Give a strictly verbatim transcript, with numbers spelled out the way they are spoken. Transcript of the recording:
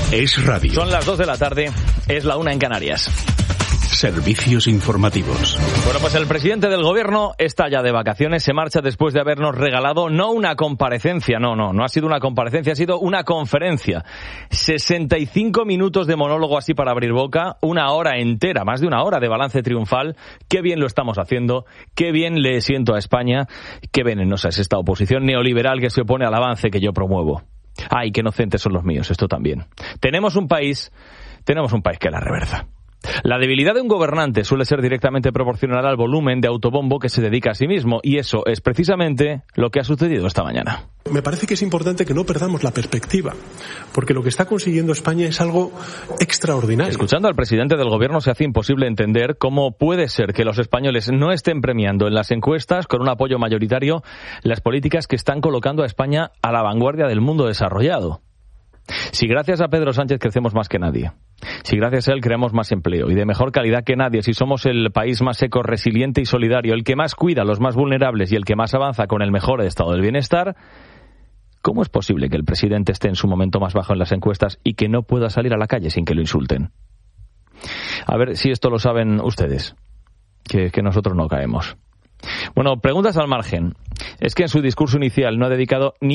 Es radio. Son las dos de la tarde, es la una en Canarias. Servicios informativos. Bueno, pues el presidente del gobierno está ya de vacaciones, se marcha después de habernos regalado no una comparecencia, no, no, no ha sido una comparecencia, ha sido una conferencia. sesenta y cinco minutos de monólogo así para abrir boca, una hora entera, más de una hora de balance triunfal. Qué bien lo estamos haciendo, qué bien le siento a España, qué venenosa es esta oposición neoliberal que se opone al avance que yo promuevo. Ay, qué inocentes son los míos, esto también. Tenemos un país, tenemos un país que la reversa. La debilidad de un gobernante suele ser directamente proporcional al volumen de autobombo que se dedica a sí mismo, y eso es precisamente lo que ha sucedido esta mañana. Me parece que es importante que no perdamos la perspectiva, porque lo que está consiguiendo España es algo extraordinario. Escuchando al presidente del gobierno se hace imposible entender cómo puede ser que los españoles no estén premiando en las encuestas con un apoyo mayoritario las políticas que están colocando a España a la vanguardia del mundo desarrollado. Si gracias a Pedro Sánchez crecemos más que nadie, si gracias a él creamos más empleo y de mejor calidad que nadie, si somos el país más seco, resiliente y solidario, el que más cuida a los más vulnerables y el que más avanza con el mejor estado del bienestar, ¿cómo es posible que el presidente esté en su momento más bajo en las encuestas y que no pueda salir a la calle sin que lo insulten? A ver si esto lo saben ustedes, que, que nosotros no caemos. Bueno, preguntas al margen. Es que en su discurso inicial no ha dedicado ni